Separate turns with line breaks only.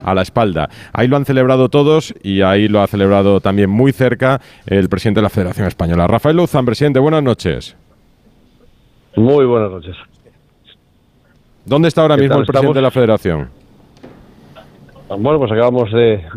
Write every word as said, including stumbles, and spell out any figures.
a la espalda. Ahí lo han celebrado todos y ahí lo ha celebrado también muy cerca el presidente de la Federación Española. Rafael Luzán, presidente, buenas noches.
Muy buenas noches.
¿Dónde está ahora mismo
tal?
el presidente
¿Estamos?
de la Federación?
Bueno, pues acabamos de,